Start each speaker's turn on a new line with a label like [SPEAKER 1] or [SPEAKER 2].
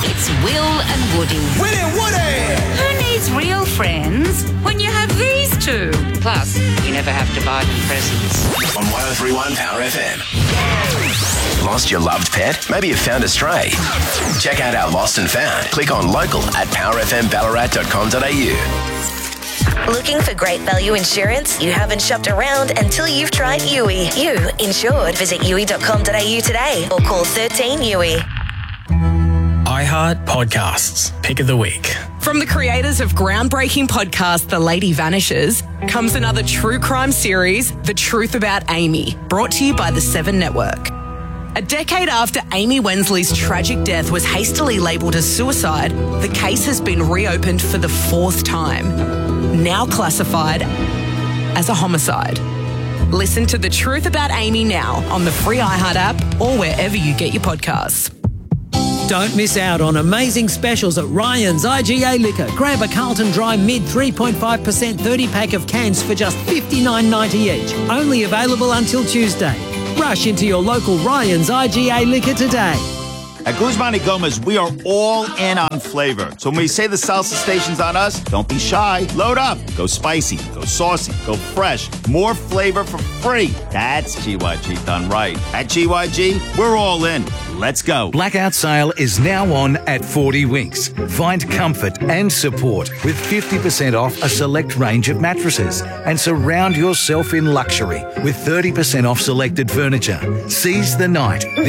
[SPEAKER 1] It's Will and Woody.
[SPEAKER 2] Will and Woody!
[SPEAKER 1] Who needs real friends when you have these two? Plus, you never have to buy them presents.
[SPEAKER 3] On 103.1 Power FM. Lost your loved pet? Maybe you found a stray. Check out our Lost and Found. Click on local at powerfmballarat.com.au.
[SPEAKER 4] Looking for great value insurance? You haven't shopped around until you've tried Yui. You insured. Visit yui.com.au today or call 13 Yui.
[SPEAKER 5] iHeart Podcasts. Pick of the week.
[SPEAKER 6] From the creators of groundbreaking podcast The Lady Vanishes comes another true crime series, The Truth About Amy, brought to you by the Seven Network. A decade after Amy Wensley's tragic death was hastily labelled as suicide, the case has been reopened for the fourth time, now classified as a homicide. Listen to The Truth About Amy now on the free iHeart app or wherever you get your podcasts.
[SPEAKER 7] Don't miss out on amazing specials at Ryan's IGA Liquor. Grab a Carlton Dry Mid 3.5% 30-pack of cans for just $59.90 each. Only available until Tuesday. Rush into your local Ryan's IGA Liquor today.
[SPEAKER 8] At Guzman y Gomez, we are all in on flavor. So when we say the salsa station's on us, don't be shy. Load up. Go spicy. Go saucy. Go fresh. More flavor for free. That's GYG done right. At GYG, we're all in. Let's go.
[SPEAKER 9] Blackout sale is now on at 40 Winks. Find comfort and support with 50% off a select range of mattresses and surround yourself in luxury with 30% off selected furniture. Seize the night.